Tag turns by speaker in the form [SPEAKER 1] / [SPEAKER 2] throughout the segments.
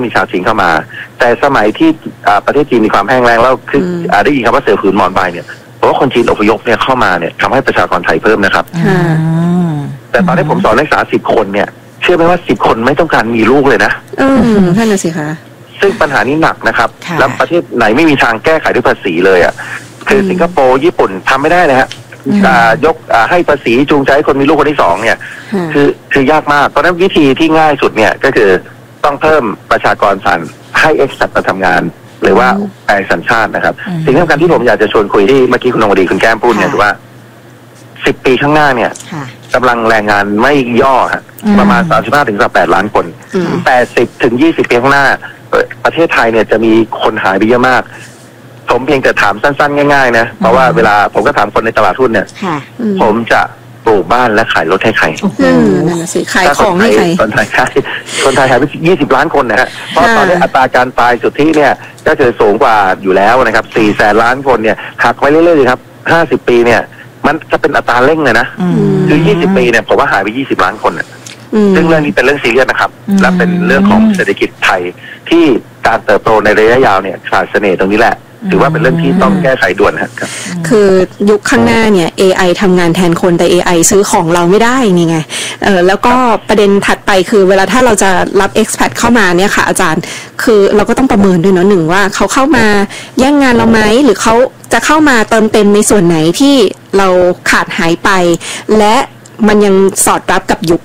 [SPEAKER 1] มีชาวจีนเข้ามาแต่สมัยที่ประเทศจีนมีความแห้งแล้งแล้วคือได้ยินคำว่าเสือผืนหมอนใบเนี่ยเพราะว่าคนจีนอพยพเนี่ยเข้ามาเนี่ยทำให้ประชากรไทยเพิ่มนะครับแต่ตอนที่ผมสอนนักศึกษา10 คนเนี่ยเชื่อไหมว่า10 คนไม่ต้องการมีลูกเลยนะ
[SPEAKER 2] ท่านน่ะสิคะ
[SPEAKER 1] ซึ่งปัญหานี้หนักนะครับแล้วประเทศไหนไม่มีทางแก้ไขด้วยภาษีเลยอ่ะคือสิงคโปร์ญี่ปุ่นทำไม่ได้นะฮะยกให้ภาษีจูงใจคนมีลูกคนที่2เนี่ยคือยากมากเพราะฉะนั้นวิธีที่ง่ายสุดเนี่ยก็คือต้องเพิ่มประชากรสันให้เอ็กซ์แพตมาทำงานหรือว่าแปลสัญชาตินะครับสิ่งสำคัญที่ผมอยากจะชวนคุยที่เมื่อกี้คุณนงวดีคุณแก้มพูดเนี่ยคือว่า10 ปีข้างหน้าเนี่ยกำลังแรงงานไม่ย่อฮะประมาณ35-38 ล้านคน80-20 ปีข้างหน้าประเทศไทยเนี่ยจะมีคนหายไปเยอะมากผมเพียงแต่ถามสั้นๆง่ายๆนะเพราะว่าเวลาผมก็ถามคนในตลาดหุ้นเนี่ยผมจะปลูกบ้านและขายรถให้ใคร
[SPEAKER 2] ขายของให้ใคร
[SPEAKER 1] คนไทยหายไป20 ล้านคนนะฮะเพราะตอนนี้อัตราการตายสุทธิเนี่ยก็คือสูงกว่าอยู่แล้วนะครับ400,000 ล้านคนเนี่ยหักไปเรื่อยๆครับ50 ปีเนี่ยมันจะเป็นอัตราเร่งเลยนะคือ20 ปีเนี่ยผมว่าหายไป20 ล้านคนซึ่งเรื่องนี้เป็นเรื่องซีเรียสนะครับและเป็นเรื่องของเศรษฐกิจไทยที่การเติบโตในระยะยาวเนี่ยขาดเสน่ห์ตรงนี้แหละถือว่าเป็นเรื่องที่ต้องแก้ไขด่วนครับ
[SPEAKER 2] คือยุคข้างหน้าเนี่ย AI ทำงานแทนคนแต่ AI ซื้อของเราไม่ได้นี่ไงแล้วก็ประเด็นถัดไปคือเวลาถ้าเราจะรับ expat เข้ามาเนี่ยค่ะอาจารย์คือเราก็ต้องประเมินด้วยเนาะหนึ่งว่าเขาเข้ามาแย่งงานเราไหมหรือเขาจะเข้ามาเติมเต็มในส่วนไหนที่เราขาดหายไปและมันยังสอดรับกับยุค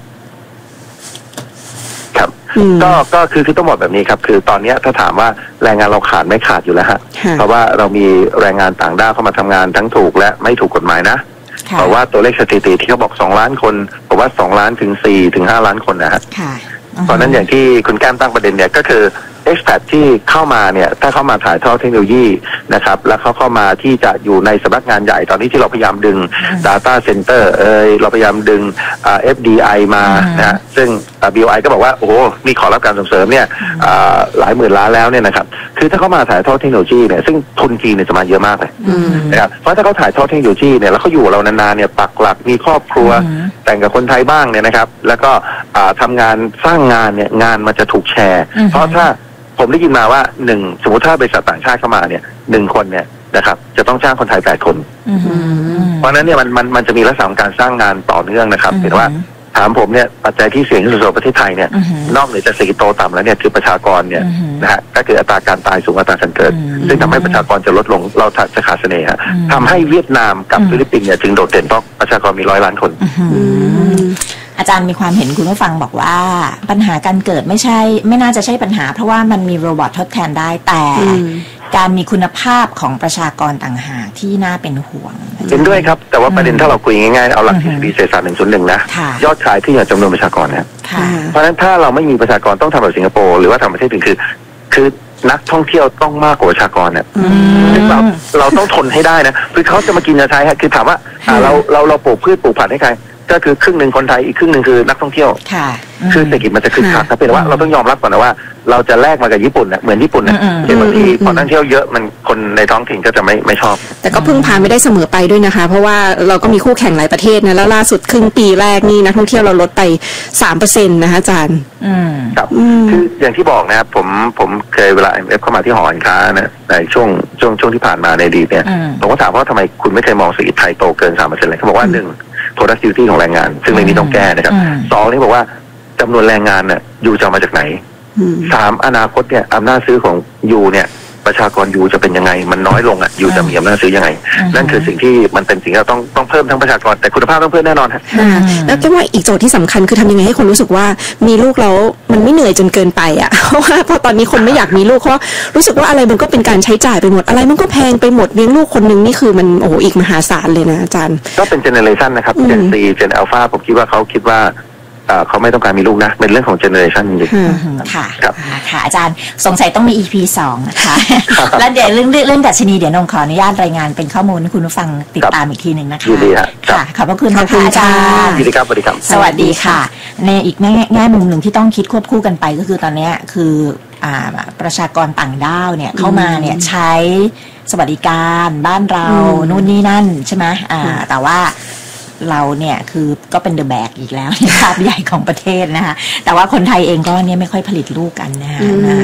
[SPEAKER 1] ก็คือต้องบอกแบบนี้ครับคือตอนนี้ถ้าถามว่าแรงงานเราขาดไม่ขาดอยู่แล้วฮะเพราะว่าเรามีแรงงานต่างด้าวเข้ามาทำงานทั้งถูกและไม่ถูกกฎหมายนะเพราะว่าตัวเลขสถิติที่เขาบอก2 ล้านคนผมว่า2 ล้านถึง4 ถึง 5 ล้านคนนะฮะเพราะนั้นอย่างที่คุณแก้มตั้งประเด็นเนี่ยก็คือexpat ที่เข้ามาเนี่ยถ้าเข้ามาถ่ายทอดเทคโนโลยีนะครับแล้วเขาเข้ามาที่จะอยู่ในสำนักงานใหญ่ตอนนี้ที่เราพยายามดึง data center เราพยายามดึงFDI มานะซึ่ง BOI ก็บอกว่าโอ้โหมีขอรับการส่งเสริมเนี่ยหลายหมื่นล้านแล้วเนี่ยนะครับคือถ้าเขามาถ่ายทอดเทคโนโลยีเนี่ยซึ่งทุนจีนเนี่ยจะมาเยอะมากเลยนะครับเพราะถ้าเขาถ่ายทอดเทคโนโลยีเนี่ยแล้วเขาอยู่กับเรานานๆเนี่ยปักหลักมีครอบครัวแต่งกับคนไทยบ้างเนี่ยนะครับแล้วก็ทำงานสร้างงานเนี่ยงานมันจะถูกแชร์เพราะถ้าผมได้ยินมาว่าสมมติถ้าบริษัทต่างชาติเข้ามาเนี่ย1 คนเนี่ยนะครับจะต้องจ้างคนไทย8 คนเพราะนั้นเนี่ยมันจะมีลักษณะของการสร้างงานต่อเนื่องนะครับเห็นว่าถามผมเนี่ยปัจจัยที่เสี่ยงที่สุดในประเทศไทยเนี่ยนอกเหนือจากเศรษฐกิจโตต่ำแล้วเนี่ยคือประชากรเนี่ยนะฮะก็คืออัตราการตายสูงอัตราการเกิดซึ่งทำให้ประชากรจะลดลงเราจะขาดเสน่ห์ทำให้เวียดนามกับฟิลิปปินส์เนี่ยจึงโดดเด่นเพราะประชากรมี100 ล้านคน
[SPEAKER 3] อาจารย์มีความเห็นคุณผู้ฟังบอกว่าปัญหาการเกิดไม่น่าจะใช่ปัญหาเพราะว่ามันมีโรบอททดแทนได้แต่การมีคุณภาพของประชากรต่างหากที่น่าเป็นห่วง
[SPEAKER 1] เห็นด้วยครับแต่ว่าประเด็นถ้าเราคุยง่ายๆเอาหลักทฤษฎีเศรษฐศาสตร์101นะยอดขายที่อย่างจำนวนประชากรนะเพราะฉะนั้นถ้าเราไม่มีประชากรต้องทำแบบสิงคโปร์หรือว่าทำประเทศอื่นคือนักท่องเที่ยวต้องมากกว่าประชากรเนี่ยเราต้องทนให้ได้นะคือเขาจะมากินจะใช้คือถามว่าเราปลูกพืชปลูกผักให้ใครก็คือครึ่งหนึ่งคนไทยอีกครึ่งหนึ่งคือนักท่องเที่ยวคือเศรษฐกิจมันจะคึกคักถ้าเป็นว่าเราต้องยอมรับก่อนนะว่าเราจะแลกมากับญี่ปุ่นเนี่ยเหมือนญี่ปุ่นเนี่ยบางทีพอนักท่องเที่ยวเยอะมันคนในท้องถิ่นก็จะไม่ชอบ
[SPEAKER 2] แต่ก็พึ่งพาไม่ได้เสมอไปด้วยนะคะเพราะว่าเราก็มีคู่แข่งหลายประเทศนะแล้วล่าสุดครึ่งปีแรกนี่นักท่องเที่ยวเราลดไป 3% นะคะอาจารย์
[SPEAKER 1] ครับคืออย่างที่บอกนะครับผมเคยเวลา IMF เข้ามาที่หอการค้านะในช่วงที่ผ่านมาในอดีตเนี่ยผมก็ถามว่าทำไมคุณไม่เคยมองเศรษฐกิจไทยโตเกิน 3% เลยเขาบอกว่า1 productivity ของแรงงานซึ่งเรื่องนี้ต้องแก้นะครับ2นี่บอกว่าจำนวนแรงงานเนี่ยยูจะมาจากไหน3อนาคตเนี่ยอำนาจซื้อของยูเนี่ยประชากรยูจะเป็นยังไงมันน้อยลงอ่ะยูจะมีอำนาจซื้อยังไงนั่นคือสิ่งที่มันเป็นสิ่งที่เราต้องเพิ่มทั้งประชากรแต่คุณภาพต้องเพิ่มแน่นอนฮะ
[SPEAKER 2] แล้วก็ว่าอีกโจทย์ที่สำคัญคือทำยังไงให้คนรู้สึกว่ามีลูกแล้วมันไม่เหนื่อยจนเกินไปอ่ะเพราะว่าพอตอนนี้คนไม่อยากมีลูกเพราะรู้สึกว่าอะไรมันก็เป็นการใช้จ่ายไปหมดอะไรมันก็แพงไปหมดเลี้ยงลูกคนนึงนี่คือมันโอ้โหอีกมหาศาลเลยนะอาจารย์
[SPEAKER 1] ก็เป็นเจเนเรชันนะครับเจนซีเจนอัลฟาผมคิดว่าเขาคิดว่าเขาไม่ต้องการมีลูกนะเป็นเรื่องของเจเนอเรชันจริง
[SPEAKER 3] ๆค่ะค่ะอาจารย์สงสัยต้องมี EP 2นะคะแล้วเดี๋ยวเรื่องดัชนีเดี๋ยวนงขออนุญาตรายงานเป็นข้อมูลให้คุณผู้ฟังติดตามอีกทีหนึ่งนะคะค่ะขอบพระคุณค่ะอาจารย์
[SPEAKER 1] ยินดีครับสวัสดีครับ
[SPEAKER 3] สวัสดีค่ะในอีกแง่มุมหนึ่งที่ต้องคิดควบคู่กันไปก็คือตอนนี้คือประชากรต่างด้าวเนี่ยเข้ามาเนี่ยใช้สวัสดิการบ้านเรานู่นนี่นั่นใช่ไหมแต่ว่าเราเนี่ยคือก็เป็นเดอะแบกอีกแล้วในภาพใหญ่ของประเทศนะคะแต่ว่าคนไทยเองก็เนี่ยไม่ค่อยผลิตลูกกันนะคะ